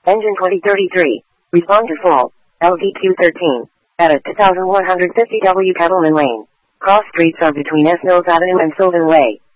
Engine 2033. Respond to fault. LVQ13. At a 2150 W Kettleman Lane. Cross streets are between S. Mills Avenue and Sylvan Way.